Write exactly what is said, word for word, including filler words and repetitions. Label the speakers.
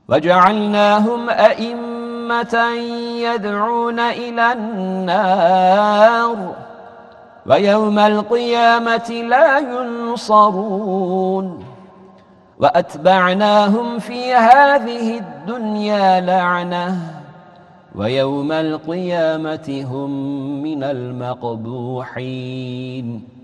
Speaker 1: وجعلناهم أئمة يدعون إلى النار ويوم القيامة لا ينصرون وأتبعناهم في هذه الدنيا لعنة ويوم القيامة هم من المقبوحين